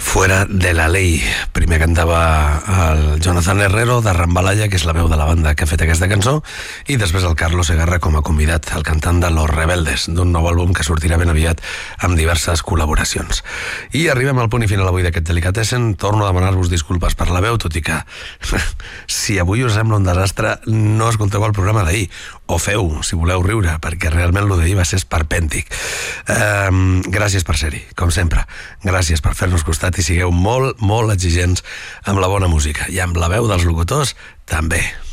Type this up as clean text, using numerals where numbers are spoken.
Fuera de la ley. Primer cantava el Jonathan Herrero de Rambalaya, que és la veu de la banda que ha fet aquesta cançó, i després el Carlos Segarra com a convidat, el cantant de Los Rebeldes, d'un nou àlbum que sortirà ben aviat amb diverses col·laboracions. I arribem al punt i final avui d'aquest Delicatessen. Torno a demanar-vos disculpes per la veu, tot i que si avui us sembla un desastre, no escolteu el programa d'ahir, o feu, si voleu riure, perquè realment lo d'ahir va ser esperpèntic. Gràcies per ser-hi, com sempre. Gràcies per fer-nos costat i sigueu molt, molt exigents amb la bona música i amb la veu dels locutors també.